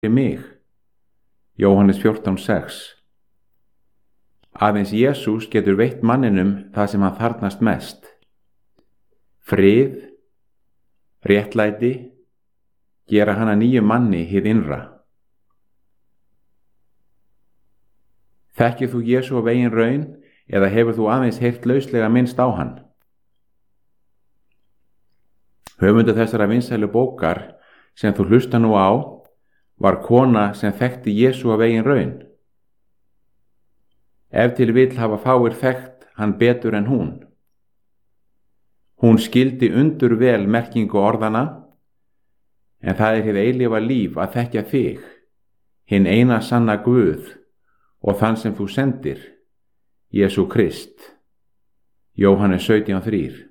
fyrir mig. Jóhannes 14:6. Aðeins Jesús getur veitt manninum það sem hann þarfnast mest. Frið, réttlæti, gera hann að nýjum manni hið innra. Þekkir þú Jesú af eigin raun eða hefur þú aðeins heyrt lauslega minnst á hann? Höfundur þessara vinsælu bókar sem þú hlusta nú á var kona sem þekkti Jesú af eigin raun. Ef til vill hafa fáir þekkt hann betur en hún. Hún skildi undur vel merkingu orðana, en það er hið eilífa líf að þekkja þig, hinn eina sanna Guð og þann sem þú sendir, Jesú Krist. Jóhannes 17:3.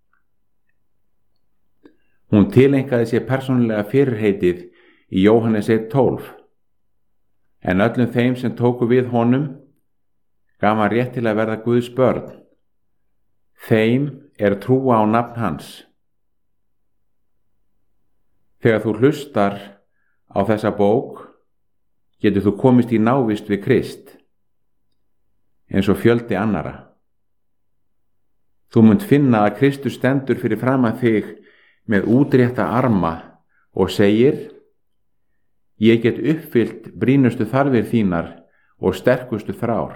Hún tileinkaði sér persónulega fyrirheitið í Jóhannes 1:12, en öllum þeim sem tóku við honum gaf hann rétt til að verða Guðs börn. Þeim er trúa á nafn hans. Þegar þú hlustar á þessa bók, getur þú komist í návist við Krist, eins og fjöldi annara. Þú munt finna að Kristus stendur fyrir framan þig með útrétta arma og segir: Ég get uppfyllt brýnustu þarfir þínar og sterkustu þrár.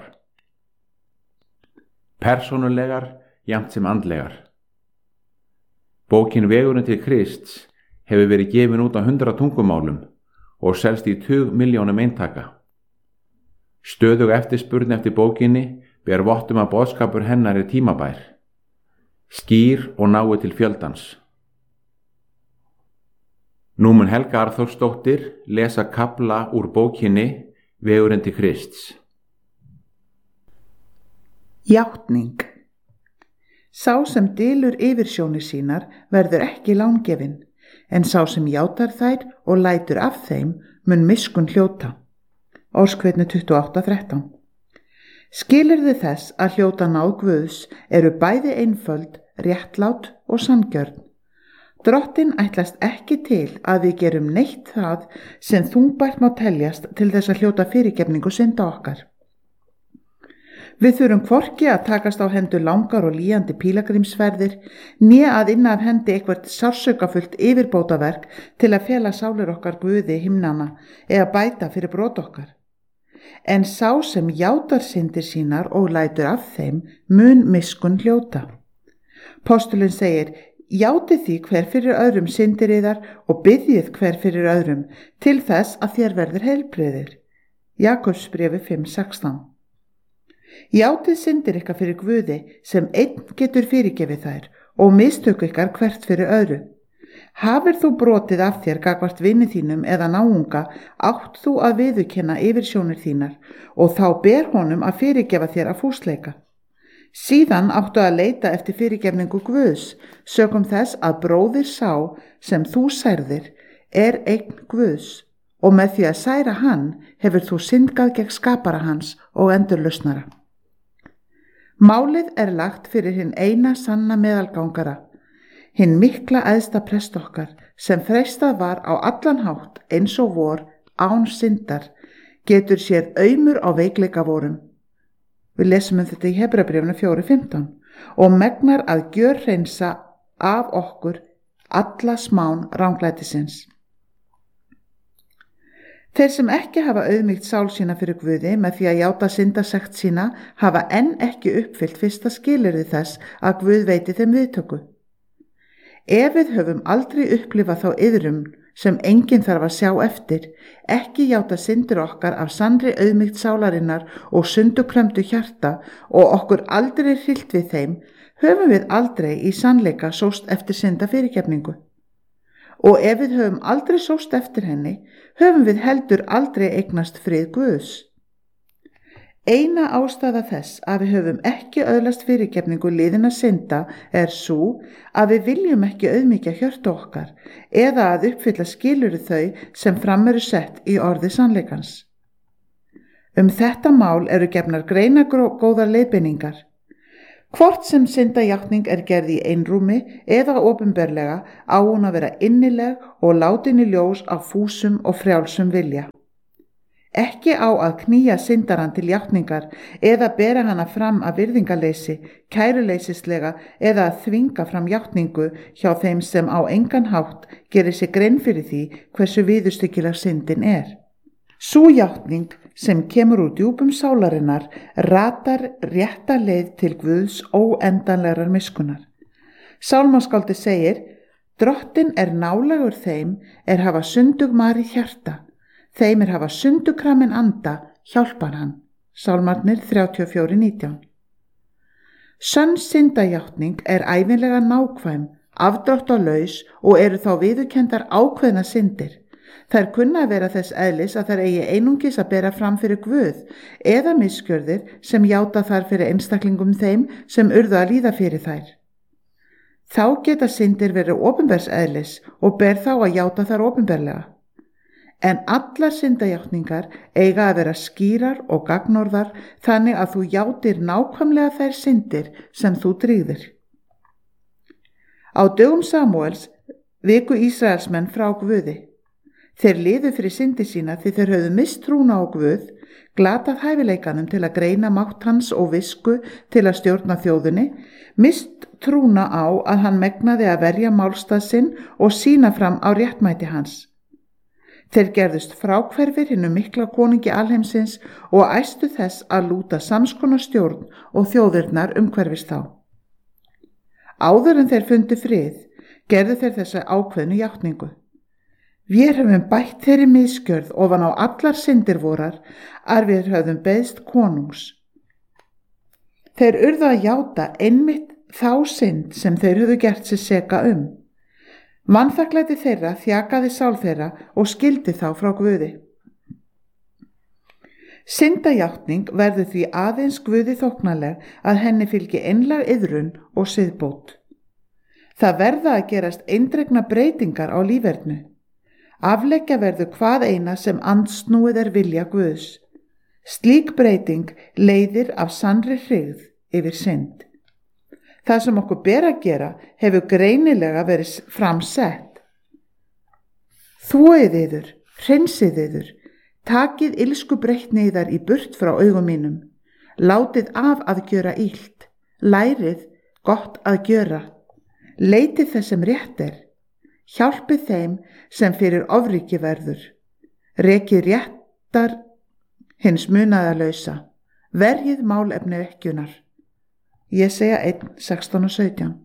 Persónulegar jafnt sem andlegar. Bókin Vegurinn til Krists hefur verið gefin út á 100 tungumálum og selst í 20 milljónum eintaka. Stöðug eftirspurn eftir bókinni ber vott að boðskapur hennar er tímabær, skýr og nái til fjöldans. Nú mun Helga Arþórsdóttir lesa kafla úr bókinni Vegurinn til Krists. Játning. Sá sem dylur yfirsjónir sínar verður ekki lángefinn, en sá sem játar þær og lætur af þeim mun miskunn hljóta. Orskveitnu 28:13. Skilyrði þess að hljóta náð Guðs eru bæði einföld, réttlát og sanngjörn. Drottinn ætlast ekki til að við gerum neitt það sem þungbært má teljast til þess að hljóta fyrirgefningu synda okkar. Við þurfum hvorki að takast á hendur langar og lýjandi pílagrímsferðir, né að inna af hendi eitthvert sársökafullt yfirbótaverk til að fela sálir okkar Guði himnana eða bæta fyrir brot okkar. En sá sem játar syndir sínar og lætur af þeim mun miskunn hljóta. Postulinn segir: Játið því hver fyrir öðrum syndir yðar og biðjið hver fyrir öðrum til þess að þér verður heilbrigðir. Jakobsbréfi 5:16. Játið syndir ykkar fyrir Guði sem einn getur fyrirgefið þær og mistök ykkar hvert fyrir öðru. Hafir þú brotið af þér gagnvart vini þínum eða náunga, átt þú að viðurkenna yfirsjónir þínar og þá ber honum að fyrirgefa þér að fúsleika. Síðan áttu að leita eftir fyrirgefningu Guðs, sökum þess að bróðir sá sem þú særðir er eign Guðs, og með því að særa hann hefur þú syndgað gegn skapara hans og endurlausnara. Málið er lagt fyrir hinn eina sanna meðalgangara, hinn mikla æðsta prest okkar, sem freistað var á allan hátt eins og vor án syndar, getur séð aumur á veikleika vorum. Við lesum þetta í Hebrabréfinu 4:15 og megnar að gjörhreinsa af okkur alla smán ranglætisins. Þeir sem ekki hafa auðmýkt sál sína fyrir Guði með því að játa syndasekt sína hafa enn ekki uppfyllt fyrsta skilyrði þess að Guð veiti þeim viðtöku. Ef við höfum aldrei upplifað þá iðrun sem enginn þarf að sjá eftir, ekki játa syndir okkar af sannri auðmýkt sálarinnar og sundukrömdu hjarta og okkur aldrei hryllt við þeim, höfum við aldrei í sannleika sóst eftir syndafyrirgefningu. Og ef við höfum aldrei sóst eftir henni, höfum við heldur aldrei eignast frið Guðs. Eina ástæða þess að við höfum ekki öðlast fyrirgefningu liðinna synda er sú að við viljum ekki auðmýkja hjörtu okkar eða að uppfylla skilyrði þau sem fram eru sett í orði sannleikans. Þetta mál eru gefnar greinagóðar leiðbeiningar. Hvort sem syndajátning gerð í einrúmi eða opinberlega á hún að vera innileg og látin í ljós af fúsum og frjálsum vilja. Ekki á að knýja syndarann til játningar eða bera hana fram af virðingarleysi, kæruleysislega eða að þvinga fram játningu hjá þeim sem á engan hátt gerir sig grein fyrir því hversu viðurstyggileg syndin Sú játning sem kemur úr djúpum sálarinnar ratar rétta leið til Guðs óendanlegrar miskunnar. Sálmaskáldi segir: Drottinn nálægur þeim hafa sundugmari hjarta, þeim hafa sundukramin anda, hjálpar hann. Sálmarnir 34:19. Sönn syndajátning ævinlega nákvæm, afdráttalaus og eru þá viðurkenndar ákveðna syndir. Þær kunna að vera þess eðlis að þær eigi einungis að bera fram fyrir Guð eða misgjörðir sem játa þar fyrir einstaklingum þeim sem urðu að líða fyrir þær. Þá geta syndir verið opinbers eðlis og ber þá að játa þar opinberlega. En allar syndajátningar eiga að vera skýrar og gagnorðar þannig að þú játir nákvæmlega þær syndir sem þú drýgðir. Á dögum Samúels viku Ísraelsmenn frá Guði. Þeir liðu fyrir syndi sína því þeir höfðu misst trúna á Guð, glatað hæfileikanum til að greina mátt hans og visku til að stjórna þjóðinni, misst trúna á að hann megnaði að verja málstað sinn og sýna fram á réttmæti hans. Þeir gerðust fráhverfir hinum mikla konungi alheimsins og æstu þess að lúta samskonar stjórn og þjóðirnar umhverfist þá. Áður en þeir fundu frið, gerðu þeir þessa ákveðnu játningu. Við höfum bætt þeirri misgjörð ofan á allar syndir vorar að við höfum beðst konungs. Þeir urðu að játa einmitt þá synd sem þeir höfðu gert sig seka Vanþakklæti þeirra þjakaði sál þeirra og skildi þá frá Guði. Syndajátning verður því aðeins Guði þóknanleg að henni fylgi einlæg iðrun og siðbót. Það verða að gerast eindregna breytingar á lífernu. Afleggja verður hvað eina sem andsnúið vilja Guðs. Slík breyting leiðir af sannri hryggð yfir synd. Það sem okkur ber að gera hefur greinilega verið framsett. Þvoið yður, hreinsið yður, takið illsku breytni yðar í burt frá augum mínum, látið af að gjöra illt, lærið gott að gjöra, leitið þess sem rétt hjálpið þeim sem fyrir ofríki verður, rekið réttar hins munaðarlausa, verjið málefni ekkjunar. Jesæja 1:16 og 17.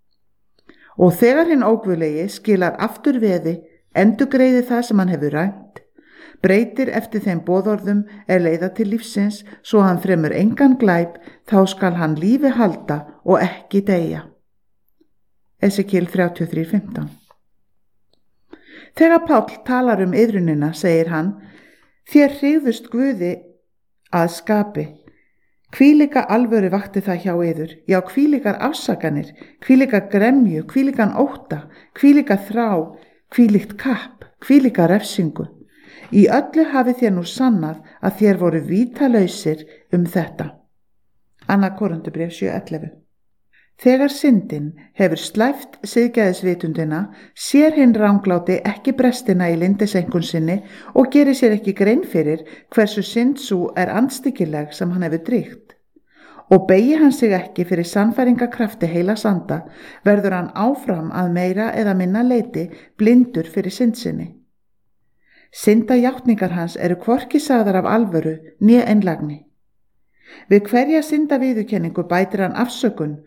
Og þegar hinn óguðlegi skilar aftur veði, endurgreiði það sem hann hefur rænt, breytir eftir þeim boðorðum leiða til lífsins, svo hann fremur engan glæp, þá skal hann lífi halda og ekki deyja. Esekíel 33:15. Þegar Páll talar iðrunina, segir hann: Þér hryggðust Guði að skapi. Hvílíka alvöru vakti það hjá yður, já hvílíkar afsakanir, hvílíka gremju, hvílíkan ótta, hvílíka þrá, hvílíkt kapp, hvílíka refsingu. Í öllu hafið þér nú sannað að þér voru vítalausir þetta. 2. Korinthubréf 7:11. Þegar syndin hefur slæft siðgæðisvitundina, sér hinn rangláti ekki brestina í lyndisenkun sinni og gerir sér ekki grein fyrir hversu synd sú andstyggileg sem hann hefur drýgt. Og begi hann sig ekki fyrir sannfæringakrafti heilags anda, verður hann áfram að meira eða minna leyti blindur fyrir synd sinni. Syndajátningar hans hvorki sagðar af alvöru né einlægni. Við hverja syndaviðurkenningu bætir hann afsökun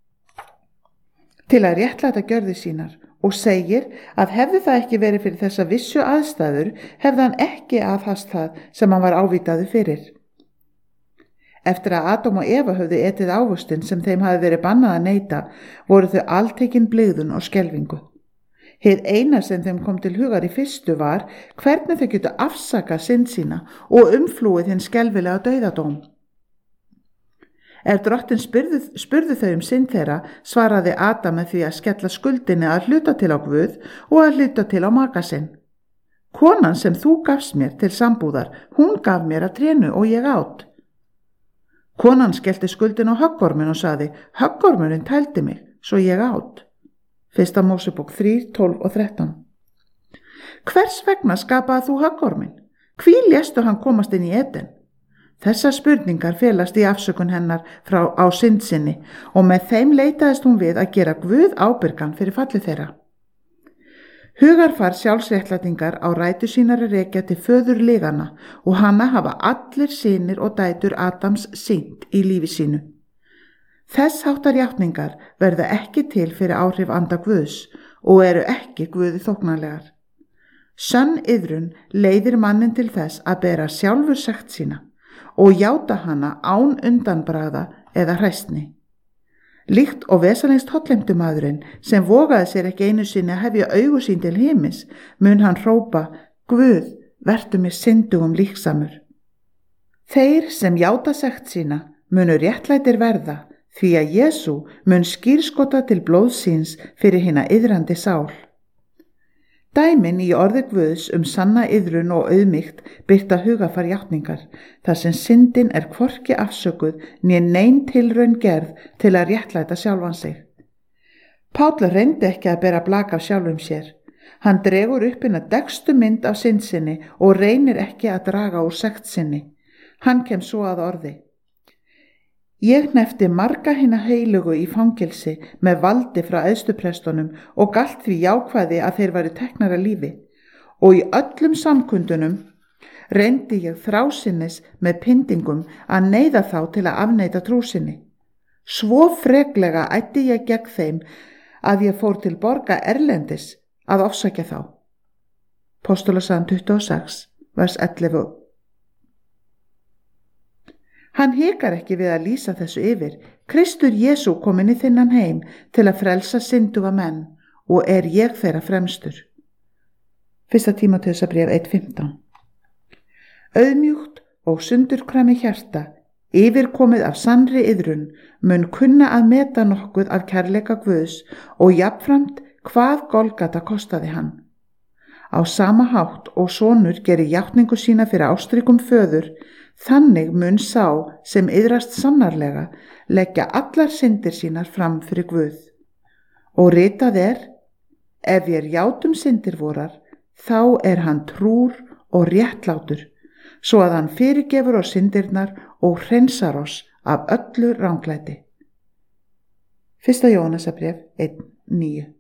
til að réttlæta gjörðir sínar og segir að hefði það ekki verið fyrir þessa vissu aðstæður, hefði hann ekki aðhast það sem hann var ávitaður fyrir. Eftir að Adam og Eva höfðu etið ávöxtinn sem þeim hafi verið bannað að neyta, voru þau altekin blygðun og skelfingu. Hið eina sem þeim kom til hugar í fyrstu var hvernig þau getu afsakað synd sína og umflúið hinn skelfilega dauðadóm. Drottinn spurðu þau synd þeirra, svaraði Adam með því að skella skuldinni að hluta til á Guð og að hluta til á maka sinn. Konan sem þú gafst mér til sambúðar, hún gaf mér að trénu og ég át. Konan skellti skuldin á höggorminn og sagði: höggormurinn tældi mig, svo ég át. 1. Mósebók 3, 12 og 13. Hvers vegna skapaði þú höggorminn? Hví léstu hann komast inn í Eden? Þessar spurningar felast í afsökun hennar á synd sinni og með þeim leitaðist hún við að gera Guð ábyrgan fyrir falli þeirra. Hugarfar sjálfsréttlætingar á rætur sínar að rekja til föður lygana og hana hafa allir synir og dætur Adams sýnt í lífi sínu. Þess háttar játningar verða ekki til fyrir áhrif anda Guðs og eru ekki Guði þóknanlegar. Sönn iðrun leiðir mannin til þess að bera sjálfur sekt sína og játa hana án undanbragða eða hræsni. Líkt og vesalengst hollheimtumaðurinn sem vogaði sér ekki einu sinni að hefja augu sín til himins, mun hann hrópa: Guð, vertu mér syndugum líksamur. Þeir sem játa sekt sína munu réttlætir verða, því að Jesú mun skírskota til blóðs síns fyrir hina iðrandi sál. Dæmin í orði Guðs sanna iðrun og auðmýkt birta hugafar játningar, þar sem syndin er hvorki afsökuð né nein tilraun gerð til að réttlæta sjálfan sig. Páll reyndi ekki að bera blak af sjálfum sér. Hann dregur upp hina deggstu mynd af synd sinni og reynir ekki að draga úr sekt sinni. Hann kem svo að orði: Ég hnefti marga hina heilugu í fangelsi með valdi frá æðstuprestunum og galt því jákvæði að þeir væru teknar að lífi, og í öllum samkundunum reyndi ég þrásinnis með pyndingum að neyða þá til að afneita trú sinni. Svo freklega ætti ég gegn þeim að ég fór til borga erlendis að ofsækja þá. Postulasagan 26, vers 11. Hann hikar ekki við að lýsa þessu yfir. Kristur Jesú kom inn í þinnan heim til að frelsa synduga menn og er ég þeirra fremstur. 1. Tímóteusarbréf 1:15. Auðmjúkt og sundurkrami hjarta, yfirkomið af sannri iðrun, mun kunna að meta nokkuð af kærleika Guðs og jafnframt hvað Golgata kostaði hann. Á sama hátt og sonur gerir játningu sína fyrir ástríkum föður, þannig mun sá sem iðrast sannarlega leggja allar syndir sínar fram fyrir Guð. Og ritað er: ef ég játum syndir vorar, þá er hann trúr og réttlátur, svo að hann fyrirgefur oss syndirnar og hreinsar oss af öllu ranglæti. 1. Jóhannesarbréf 1:9.